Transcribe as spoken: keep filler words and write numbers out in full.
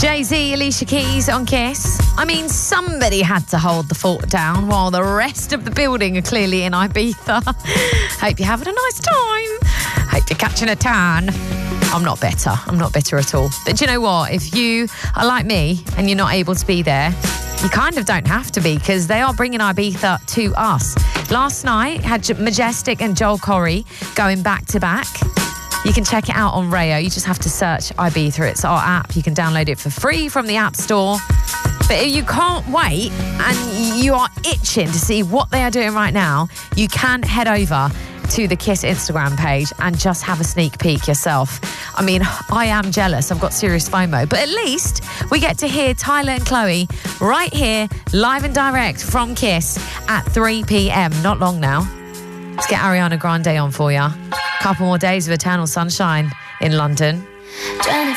Jay-Z, Alicia Keys on Kiss. I mean, somebody had to hold the fort down while the rest of the building are clearly in Ibiza. Hope you're having a nice time. Hope you're catching a tan. I'm not bitter. I'm not bitter at all. But do you know what? If you are like me and you're not able to be there, you kind of don't have to be, because they are bringing Ibiza to us. Last night had Majestic and Joel Corry going back to back. You can check it out on Rayo. You just have to search Ibiza. It's our app. You can download it for free from the App Store. But if you can't wait and you are itching to see what they are doing right now, you can head over to the Kiss Instagram page and just have a sneak peek yourself. I mean, I am jealous. I've got serious FOMO. But at least we get to hear Tyler and Chloe right here, live and direct from Kiss at three p.m. Not long now. Let's get Ariana Grande on for you. Couple more days of eternal sunshine in London.